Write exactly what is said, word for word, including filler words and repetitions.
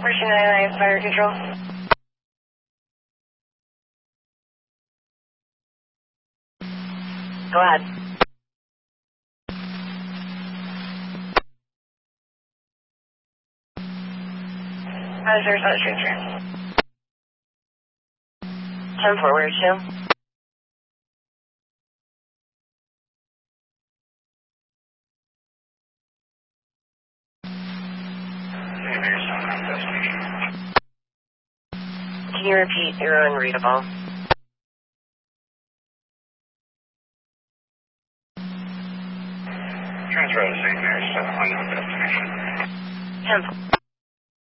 Mercy ninety-nine, fire control. Go ahead. How is there a transfer? ten forward, two. Can you repeat? You're unreadable. Transfer to Saint Mary's, seven, unknown destination. ten.